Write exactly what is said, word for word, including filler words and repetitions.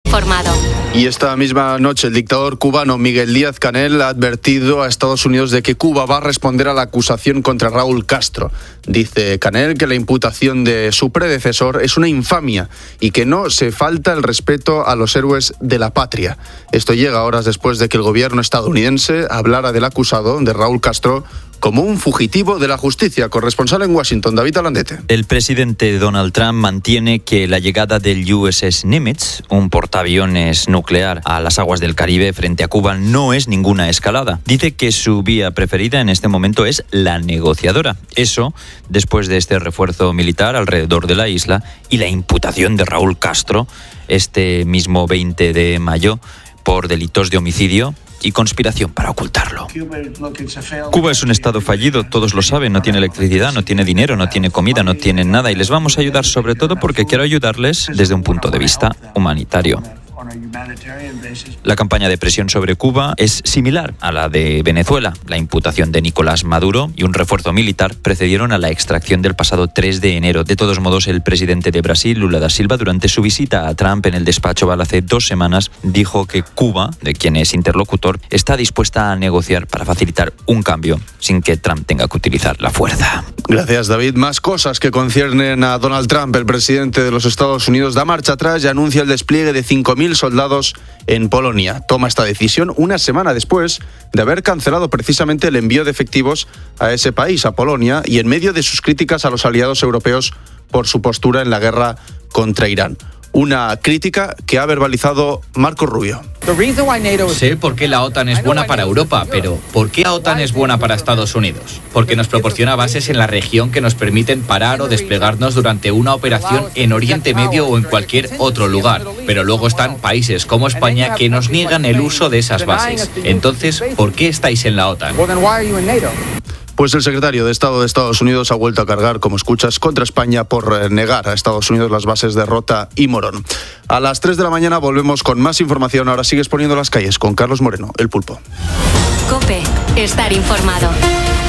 informado. Y esta misma noche el dictador cubano Miguel Díaz-Canel ha advertido a Estados Unidos de que Cuba va a responder a la acusación contra Raúl Castro. Dice Canel que la imputación de su predecesor es una infamia y que no se falta el respeto a los héroes de la patria. Esto llega horas después de que el gobierno estadounidense hablara del acusado, de Raúl Castro, como un fugitivo de la justicia. Corresponsal en Washington, David Alandete. El presidente Donald Trump mantiene que la llegada del U S S Nimitz, un portaaviones nuclear, a las aguas del Caribe frente a Cuba no es ninguna escalada. Dice que su vía preferida en este momento es la negociadora. Eso después de este refuerzo militar alrededor de la isla y la imputación de Raúl Castro este mismo veinte de mayo por delitos de homicidio y conspiración para ocultarlo. Cuba es un estado fallido, todos lo saben, no tiene electricidad, no tiene dinero, no tiene comida, no tiene nada y les vamos a ayudar sobre todo porque quiero ayudarles desde un punto de vista humanitario. La campaña de presión sobre Cuba es similar a la de Venezuela. La imputación de Nicolás Maduro y un refuerzo militar precedieron a la extracción del pasado tres de enero. De todos modos, el presidente de Brasil, Lula da Silva, durante su visita a Trump en el despacho Oval hace dos semanas, dijo que Cuba, de quien es interlocutor, está dispuesta a negociar para facilitar un cambio sin que Trump tenga que utilizar la fuerza. Gracias, David. Más cosas que conciernen a Donald Trump. El presidente de los Estados Unidos da marcha atrás y anuncia el despliegue de cinco mil soldados en Polonia. Toma esta decisión una semana después de haber cancelado precisamente el envío de efectivos a ese país, a Polonia, y en medio de sus críticas a los aliados europeos por su postura en la guerra contra Irán. Una crítica que ha verbalizado Marco Rubio. Sé por qué la OTAN es buena para Europa, pero ¿por qué la OTAN es buena para Estados Unidos? Porque nos proporciona bases en la región que nos permiten parar o desplegarnos durante una operación en Oriente Medio o en cualquier otro lugar. Pero luego están países como España que nos niegan el uso de esas bases. Entonces, ¿por qué estáis en la OTAN? Pues el secretario de Estado de Estados Unidos ha vuelto a cargar, como escuchas, contra España por negar a Estados Unidos las bases de Rota y Morón. A las tres de la mañana volvemos con más información. Ahora sigues poniendo las calles con Carlos Moreno, El Pulpo. COPE, estar informado.